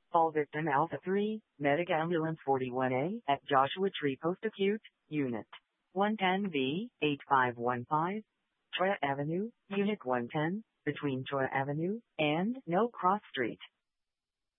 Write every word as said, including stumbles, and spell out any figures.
Call victim Alpha three, Medic Ambulance forty-one A at Joshua Tree Post Acute, Unit one ten B, eight five one five, Troy Avenue, Unit one ten, between Troy Avenue and No Cross Street.